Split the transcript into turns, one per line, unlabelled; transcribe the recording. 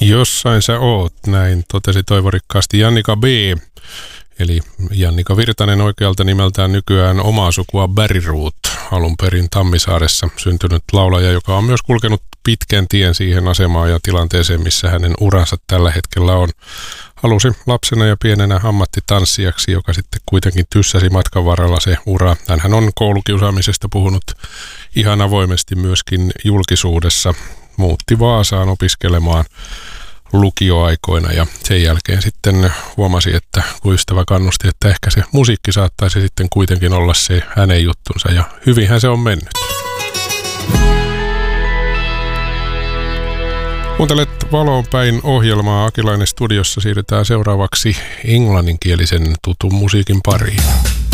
Jossain sä oot, näin totesi toivorikkaasti Jannika B. Eli Jannika Virtanen oikealta nimeltään nykyään omaa sukua Bergroth, alun perin Tammisaaressa syntynyt laulaja, joka on myös kulkenut pitkän tien siihen asemaan ja tilanteeseen, missä hänen uransa tällä hetkellä on. Halusi lapsena ja pienenä ammattitanssijaksi, joka sitten kuitenkin tyssäsi matkan varrella se ura. Hänhän on koulukiusaamisesta puhunut ihan avoimesti myöskin julkisuudessa. Muutti Vaasaan opiskelemaan lukioaikoina ja sen jälkeen sitten huomasi, että kun ystävä kannusti, että ehkä se musiikki saattaisi sitten kuitenkin olla se hänen juttunsa ja hyvinhän se on mennyt. Kuuntelet Valoon päin ohjelmaa. Akilainen studiossa, siirrytään seuraavaksi englanninkielisen tutun musiikin pariin.